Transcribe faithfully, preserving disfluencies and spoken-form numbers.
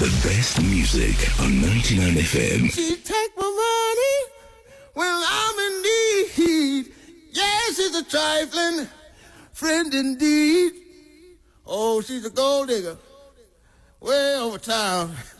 The best music on ninety-nine F M. She take my money when I'm in need. Yes, she's a trifling friend indeed. Oh, she's a gold digger way over town.